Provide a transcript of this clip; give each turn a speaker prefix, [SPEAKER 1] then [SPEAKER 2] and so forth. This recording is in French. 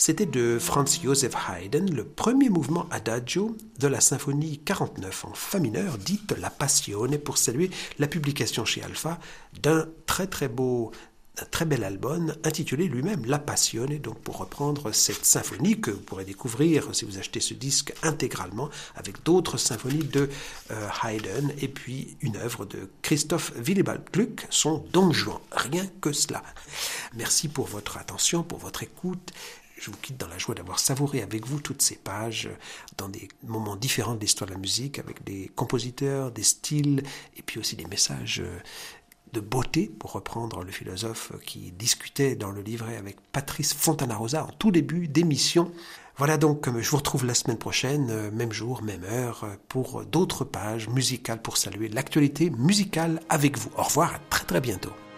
[SPEAKER 1] C'était de Franz Joseph Haydn, le premier mouvement Adagio de la symphonie 49 en fa mineur, dite La Passione, pour saluer la publication chez Alpha d'un très bel album intitulé lui-même La Passione, donc pour reprendre cette symphonie que vous pourrez découvrir si vous achetez ce disque intégralement avec d'autres symphonies de Haydn et puis une œuvre de Christoph Willibald Gluck, son Don Juan, rien que cela. Merci pour votre attention, pour votre écoute. Je vous quitte dans la joie d'avoir savouré avec vous toutes ces pages dans des moments différents de l'histoire de la musique avec des compositeurs, des styles et puis aussi des messages de beauté, pour reprendre le philosophe qui discutait dans le livret avec Patrice Fontanarosa en tout début d'émission. Voilà donc, je vous retrouve la semaine prochaine, même jour, même heure, pour d'autres pages musicales pour saluer l'actualité musicale avec vous. Au revoir, à très très bientôt.